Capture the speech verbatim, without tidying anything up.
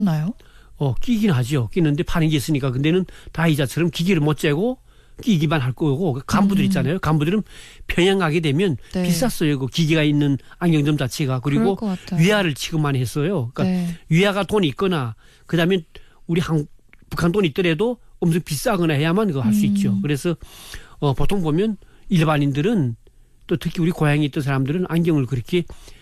나요? 어, 끼긴 하죠. 끼는데 파는 게 있으니까. 근데는 다이자처럼 기계를 못 재고 끼기만 할 거고, 간부들 있잖아요. 간부들은 평양 가게 되면 네. 비쌌어요. 그 기계가 있는 안경점 자체가. 그리고 그럴 것 같아요. 위아를 취급만 했어요. 그러니까 네. 위아가 돈이 있거나, 그 다음에 우리 한, 북한 돈이 있더라도 엄청 비싸거나 해야만 그거 할 수 음. 있죠. 그래서 어, 보통 보면 일반인들은 또 특히 우리 고향에 있던 사람들은 안경을 그렇게